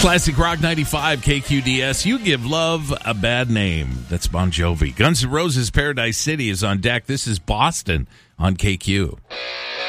Classic Rock 95 KQDS. You give love a bad name. That's Bon Jovi. Guns N' Roses Paradise City is on deck. This is Boston on KQ.